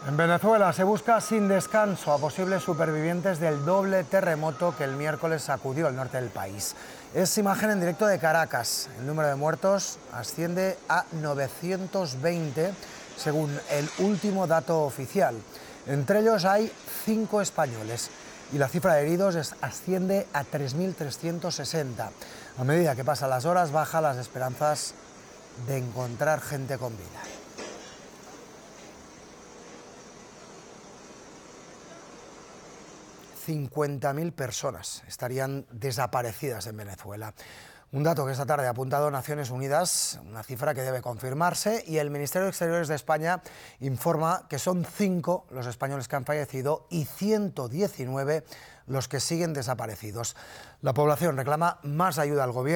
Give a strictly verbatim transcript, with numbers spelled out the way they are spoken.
En Venezuela se busca sin descanso a posibles supervivientes del doble terremoto que el miércoles sacudió el norte del país. Es imagen en directo de Caracas. El número de muertos asciende a novecientos veinte, según el último dato oficial. Entre ellos hay cinco españoles y la cifra de heridos asciende a tres mil trescientos sesenta. A medida que pasan las horas, bajan las esperanzas de encontrar gente con vida. cincuenta mil personas estarían desaparecidas en Venezuela. Un dato que esta tarde ha apuntado Naciones Unidas, una cifra que debe confirmarse, y el Ministerio de Exteriores de España informa que son cinco los españoles que han fallecido y ciento diecinueve los que siguen desaparecidos. La población reclama más ayuda al gobierno.